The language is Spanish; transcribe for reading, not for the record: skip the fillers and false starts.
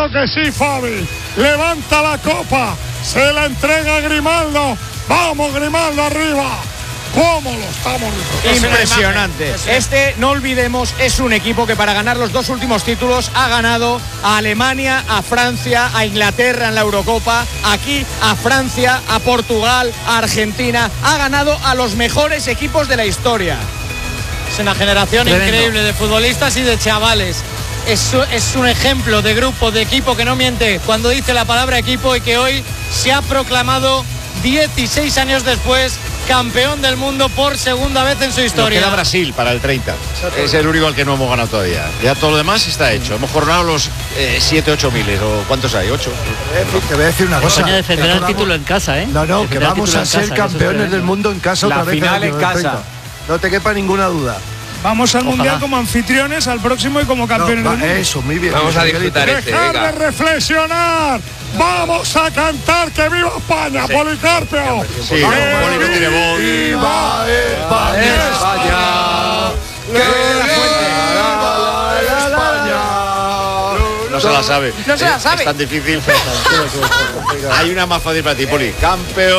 Claro que sí, Fabi. Levanta la copa. Se la entrega a Grimaldo. Vamos, Grimaldo, arriba. ¿Cómo lo estamos? Impresionante. No olvidemos, es un equipo que para ganar los 2 últimos títulos ha ganado a Alemania, a Francia, a Inglaterra en la Eurocopa, aquí a Francia, a Portugal, a Argentina. Ha ganado a los mejores equipos de la historia. Es una generación Tremendo. Increíble de futbolistas y de chavales. Es un ejemplo de grupo, de equipo que no miente cuando dice la palabra equipo y que hoy se ha proclamado 16 años después campeón del mundo por segunda vez en su historia. Nos queda Brasil para el 30. Es el único al que no hemos ganado todavía. Ya todo lo demás está hecho. Hemos coronado los 7, 8 miles. ¿O cuántos hay? 8. Te voy a decir una cosa. Coño, defender el título en casa, ¿eh? No, que Defender vamos el a título en ser casa, campeones del mundo en casa otra La vez. final en casa. No te quepa ninguna duda. Vamos al Mundial como anfitriones, al próximo y como campeones del mundo. Eso, muy bien. Vamos a disfrutar Dejar de reflexionar. Vamos a cantar que viva España, Policarpio. Sí, Poli no tiene voz. ¡Viva España! ¡Que viva España! No se la sabe. No se la sabe. Es tan difícil. Hay una más fácil para ti, Poli. Campeón.